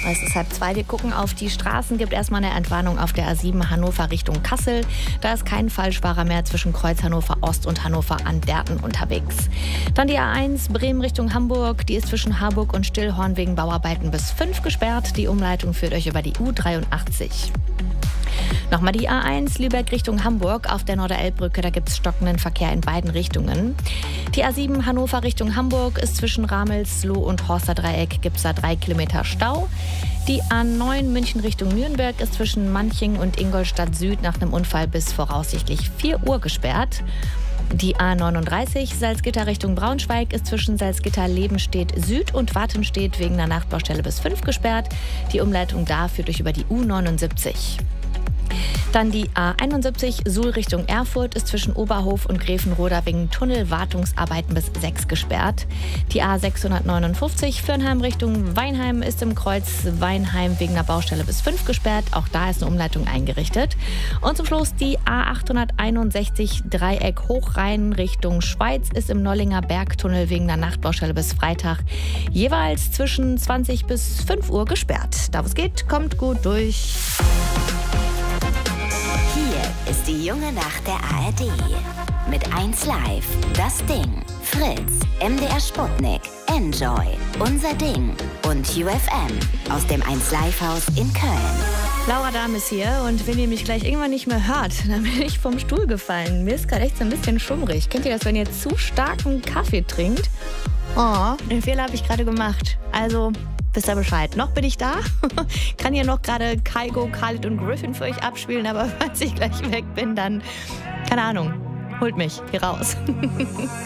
Es ist 1:30. Wir gucken auf die Straßen. Gibt erstmal eine Entwarnung auf der A7 Hannover Richtung Kassel. Da ist kein Falschfahrer mehr zwischen Kreuz Hannover Ost und Hannover an Derten unterwegs. Dann die A1 Bremen Richtung Hamburg. Die ist zwischen Harburg und Stillhorn wegen Bauarbeiten bis 5 gesperrt. Die Umleitung führt euch über die U83. Nochmal die A1 Lübeck Richtung Hamburg auf der Norderelbbrücke. Da gibt es stockenden Verkehr in beiden Richtungen. Die A7 Hannover Richtung Hamburg ist zwischen Ramelsloh und Horsterdreieck. Gibt es da 3 Kilometer Stau. Die A9 München Richtung Nürnberg ist zwischen Manching und Ingolstadt Süd nach einem Unfall bis voraussichtlich 4 Uhr gesperrt. Die A39 Salzgitter Richtung Braunschweig ist zwischen Salzgitter-Lebenstedt Süd und Wartenstedt wegen einer Nachtbaustelle bis 5 gesperrt. Die Umleitung da führt euch über die U79. Dann die A71 Suhl Richtung Erfurt ist zwischen Oberhof und Gräfenroda wegen Tunnelwartungsarbeiten bis 6 gesperrt. Die A659 Fürnheim Richtung Weinheim ist im Kreuz Weinheim wegen einer Baustelle bis 5 gesperrt. Auch da ist eine Umleitung eingerichtet. Und zum Schluss die A861 Dreieck Hochrhein Richtung Schweiz ist im Nollinger Bergtunnel wegen einer Nachtbaustelle bis Freitag jeweils zwischen 20 bis 5 Uhr gesperrt. Da wo es geht, kommt gut durch. Ist die junge Nacht der ARD. Mit 1 Live, Das Ding, Fritz, MDR Sputnik, Enjoy, Unser Ding und UFM aus dem 1 Live Haus in Köln. Laura Dahm ist hier und wenn ihr mich gleich irgendwann nicht mehr hört, dann bin ich vom Stuhl gefallen. Mir ist gerade echt so ein bisschen schummrig. Kennt ihr das, wenn ihr zu starken Kaffee trinkt? Oh, den Fehler habe ich gerade gemacht. Also wisst ihr Bescheid. Noch bin ich da. Kann hier noch gerade Kygo, Khalid und Griffin für euch abspielen, aber falls ich gleich weg bin, dann, keine Ahnung, holt mich hier raus.